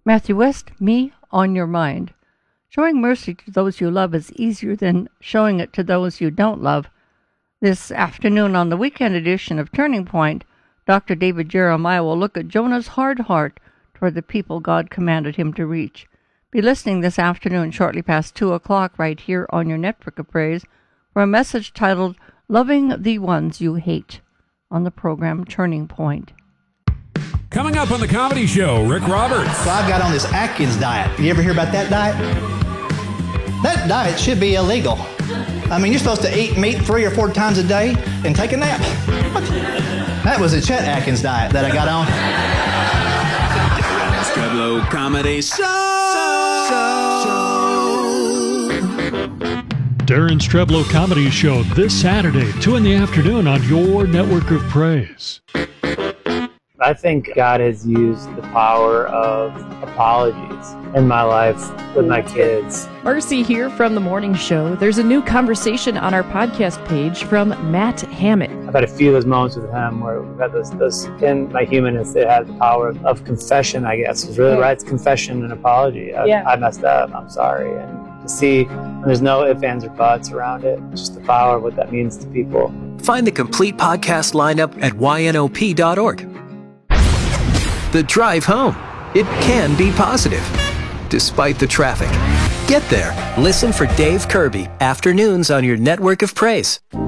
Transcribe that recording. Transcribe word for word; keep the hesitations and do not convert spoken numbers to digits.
Matthew West, Me on Your Mind. Showing mercy to those you love is easier than showing it to those you don't love. This afternoon on the weekend edition of Turning Point, Doctor David Jeremiah will look at Jonah's hard heart toward the people God commanded him to reach. Be listening this afternoon shortly past two o'clock right here on your Network of Praise for a message titled Loving the Ones You Hate on the program Turning Point. Coming up on the Comedy Show, Rick Roberts. So I got on this Atkins diet. You ever hear about that diet? That diet should be illegal. I mean, you're supposed to eat meat three or four times a day and take a nap. What? That was a Chet Atkins diet that I got on. Darren Streblow Comedy Show. Darren Streblow Comedy Show this Saturday, two in the afternoon on your Network of Praise. I think God has used the power of apologies in my life with my kids. Marcy here from The Morning Show. There's a new conversation on our podcast page from Matt Hammett. I've had a few of those moments with him where we've had those, those in my humanness, it had the power of, of confession, I guess. It's really right. It's confession and apology. I, yeah. I messed up. I'm sorry. And to see when there's no ifs, ands, or buts around it, just the power of what that means to people. Find the complete podcast lineup at Y N O P dot org. The drive home. It can be positive, despite the traffic. Get there. Listen for Dave Kirby, afternoons on your Network of Praise.